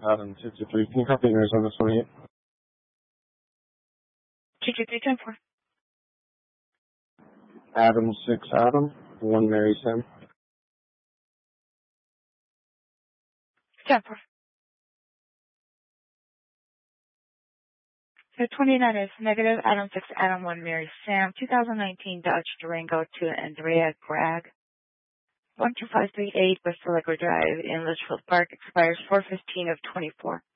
Adam 63. Can you copy Arizona 28? 223-10-4. Adam 6 Adam, 1 Mary Sam. 10-4. So 29 is negative, Adam 6 Adam 1 Mary Sam, 2019 Dodge Durango to Andrea Bragg. 12538 West Allegra Drive in Litchfield Park expires 4/15 of 24.